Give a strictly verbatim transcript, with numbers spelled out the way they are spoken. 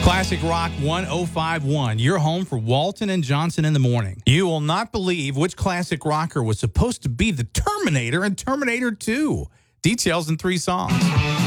Classic Rock one oh five point one, your home for Walton and Johnson in the morning. You will not believe which classic rocker was supposed to be the Terminator in Terminator two. Details in three songs.